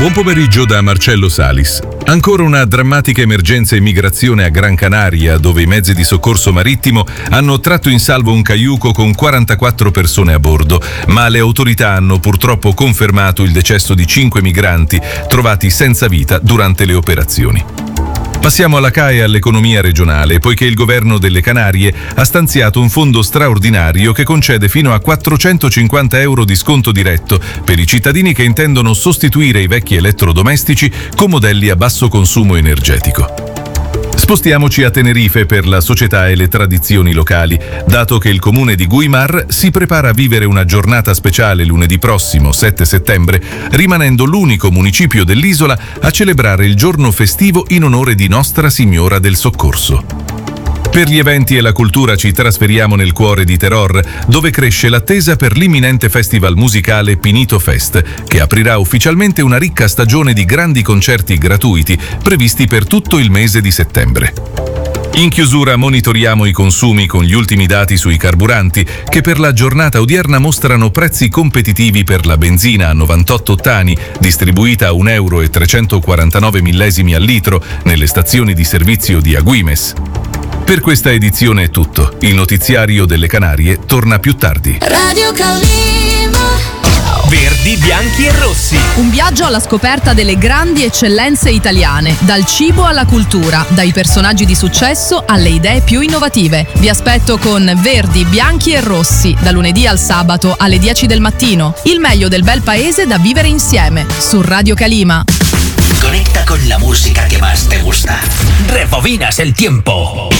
Buon pomeriggio da Marcello Salis. Ancora una drammatica emergenza immigrazione a Gran Canaria, dove i mezzi di soccorso marittimo hanno tratto in salvo un caiuco con 44 persone a bordo, ma le autorità hanno purtroppo confermato il decesso di 5 migranti trovati senza vita durante le operazioni. Passiamo alla CAE e all'economia regionale, poiché il governo delle Canarie ha stanziato un fondo straordinario che concede fino a 450 euro di sconto diretto per i cittadini che intendono sostituire i vecchi elettrodomestici con modelli a basso consumo energetico. Spostiamoci a Tenerife per la società e le tradizioni locali, dato che il comune di Güímar si prepara a vivere una giornata speciale lunedì prossimo, 7 settembre, rimanendo l'unico municipio dell'isola a celebrare il giorno festivo in onore di Nostra Signora del Soccorso. Per gli eventi e la cultura ci trasferiamo nel cuore di Teror, dove cresce l'attesa per l'imminente festival musicale Pinito Fest, che aprirà ufficialmente una ricca stagione di grandi concerti gratuiti previsti per tutto il mese di settembre. In chiusura monitoriamo i consumi con gli ultimi dati sui carburanti, che per la giornata odierna mostrano prezzi competitivi per la benzina a 98 ottani, distribuita a €1,349 al litro nelle stazioni di servizio di Agüimes. Per questa edizione è tutto. Il notiziario delle Canarie torna più tardi. Radio Calima. Verdi, bianchi e rossi. Un viaggio alla scoperta delle grandi eccellenze italiane, dal cibo alla cultura, dai personaggi di successo alle idee più innovative. Vi aspetto con Verdi, bianchi e rossi, da lunedì al sabato alle 10 del mattino. Il meglio del bel paese da vivere insieme, su Radio Calima. Conecta con la música que más te gusta. Rebobinas el tiempo.